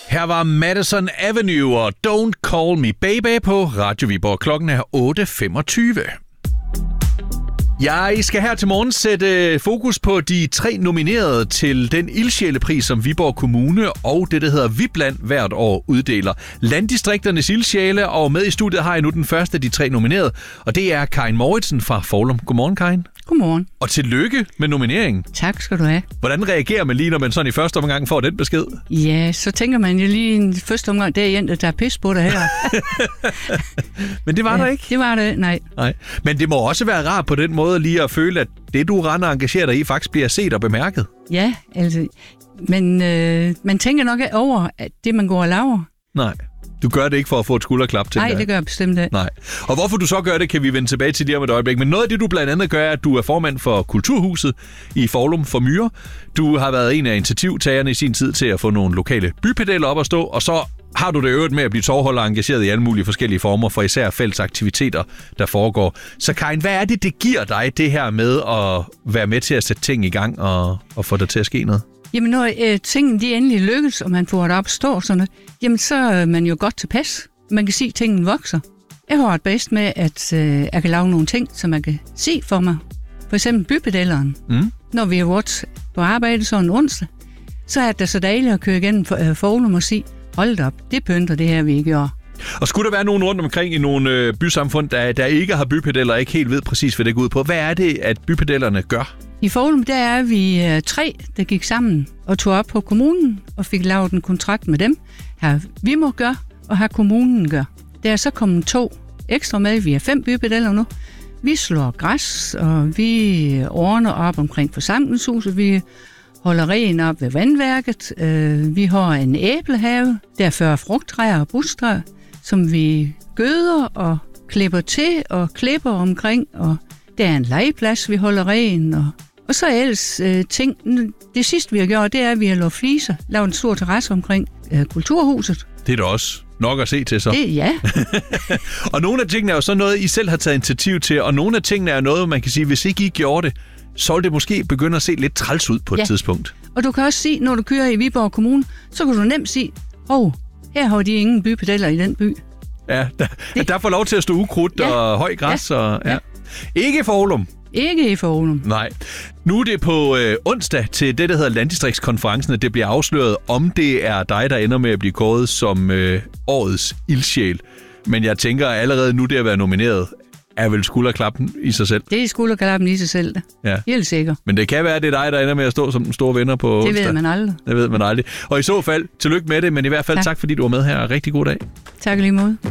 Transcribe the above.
Her var Madison Avenue og Don't Call Me Baby på Radio Viborg. Klokken er 8.25. Jeg skal her til morgen sætte fokus på de 3 nominerede til den ildsjælepris, som Viborg Kommune og det, der hedder Vibland, hvert år uddeler. Landdistrikternes ildsjæle, og med i studiet har jeg nu den første af de 3 nominerede, og det er Karin Mouritsen fra Foulum. Godmorgen, Karin. Godmorgen. Og tillykke med nomineringen. Tak skal du have. Hvordan reagerer man lige, når man sådan i første omgang får den besked? Ja, så tænker man jo lige i første omgang, det er en, der er pis på dig her. Men det var der ikke? Det var det, nej. Men det må også være rart på den måde lige at føle, at det, du render og engagerer dig i, faktisk bliver set og bemærket. Ja, altså, men man tænker nok over, at det, man går og laver. Nej. Du gør det ikke for at få et skulderklap til. Nej, det gør jeg bestemt ikke. Nej. Og hvorfor du så gør det, kan vi vende tilbage til lige om et øjeblik. Men noget af det, du blandt andet gør, er, at du er formand for Kulturhuset i Foulum for Myre. Du har været en af initiativtagerne i sin tid til at få nogle lokale bypedaler op at stå, og så har du det øvrigt med at blive tovholder engageret i alle mulige forskellige former for især fælles aktiviteter, der foregår. Så Karin, hvad er det giver dig, det her med at være med til at sætte ting i gang og få der til at ske noget? Jamen, når tingene de endelig lykkes, og man får det op at stå sådan noget, jamen så er man jo godt tilpas. Man kan se, at tingene vokser. Jeg har det bedst med, at jeg kan lave nogle ting, som man kan se for mig. For eksempel bypedaleren. Når vi har været på arbejde sådan en onsdag, så er det så dejligt at køre igennem Foulum og sige, hold op, det pynter det her, vi gør. Og skulle der være nogen rundt omkring i nogle bysamfund, der ikke har bypedaler og ikke helt ved præcis, hvad det går ud på, hvad er det, at bypedalerne gør? I Foulum, der er vi 3, der gik sammen og tog op på kommunen og fik lavet en kontrakt med dem. Her vi må gøre, og her kommunen gør. Der er så kommet 2 ekstra med. Vi er 5 bypedaler nu. Vi slår græs, og vi ordner op omkring forsamlingshuset. Vi holder ren op ved vandværket. Vi har en æblehave. Der er 40 frugttræer og brustræer, som vi gøder og klipper til og klipper omkring. Og der er en legeplads, vi holder ren. Og så ellers ting. Det sidste, vi har gjort, det er, at vi har lavet fliser. Lavet en stor terrasse omkring Kulturhuset. Det er da også nok at se til så. Det, ja. Og nogle af tingene er jo så noget, I selv har taget initiativ til, og nogle af tingene er noget, man kan sige, hvis ikke I gjorde det, så ville det måske begynde at se lidt træls ud på et tidspunkt. Og du kan også sige, når du kører i Viborg Kommune, så kan du nemt sige, her har de ingen bypedaler i den by. Ja, der får lov til at stå ukrudt og høj græs. Og, Ikke i Foulum. Ikke i Foulum. Nej. Nu er det på onsdag til det, der hedder Landdistriktskonferencen, at det bliver afsløret, om det er dig, der ender med at blive kåret som årets ildsjæl. Men jeg tænker allerede nu, det at være nomineret, er vel skulderklappen i sig selv. Det er skulderklappen i sig selv, da. Ja. Helt sikkert. Men det kan være, at det er dig, der ender med at stå som den store vinder på onsdag. Det ved man aldrig. Det ved man aldrig. Og i så fald, tillykke med det, men i hvert fald tak fordi du var med her. Rigtig god dag. Tak lige måde.